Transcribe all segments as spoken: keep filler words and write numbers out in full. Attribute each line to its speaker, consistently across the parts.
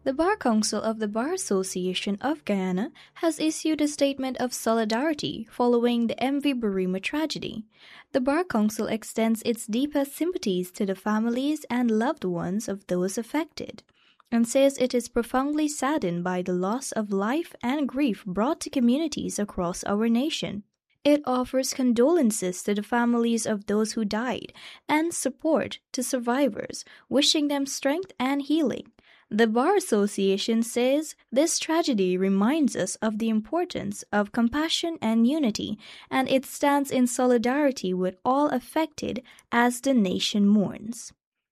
Speaker 1: The Bar Council of the Bar Association of Guyana has issued a statement of solidarity following the M V Burima tragedy. The Bar Council extends its deepest sympathies to the families and loved ones of those affected, and says it is profoundly saddened by the loss of life and grief brought to communities across our nation. It offers condolences to the families of those who died and support to survivors, wishing them strength and healing. The Bar Association says this tragedy reminds us of the importance of compassion and unity, and it stands in solidarity with all affected as the nation mourns.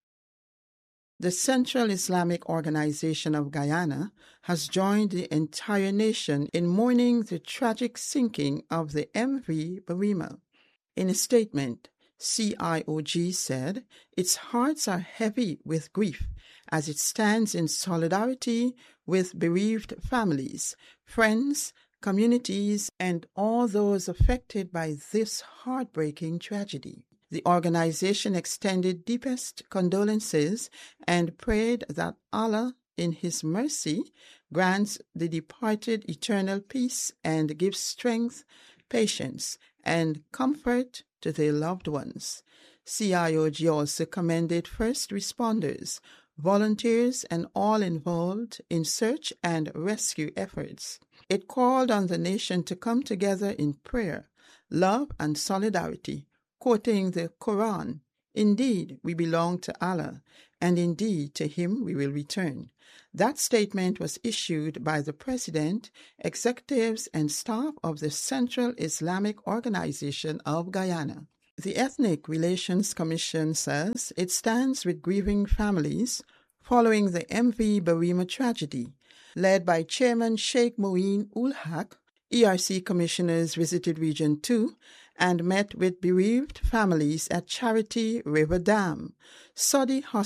Speaker 2: The Central Islamic Organization of Guyana has joined the entire nation in mourning the tragic sinking of the M V Burima. In a statement, C I O G said its hearts are heavy with grief as it stands in solidarity with bereaved families, friends, communities, and all those affected by this heartbreaking tragedy. The organization extended deepest condolences and prayed that Allah, in His mercy, grants the departed eternal peace and gives strength, patience, and comfort to their loved ones. C I O G also commended first responders, volunteers, and all involved in search and rescue efforts. It called on the nation to come together in prayer, love, and solidarity, quoting the Quran, "Indeed, we belong to Allah, and indeed to Him we will return." That statement was issued by the President, executives, and staff of the Central Islamic Organization of Guyana. The Ethnic Relations Commission says it stands with grieving families following the M V Burima tragedy. Led by Chairman Sheikh Moeen Ul Haq, E R C commissioners visited Region two and met with bereaved families at Charity River Dam. Saudi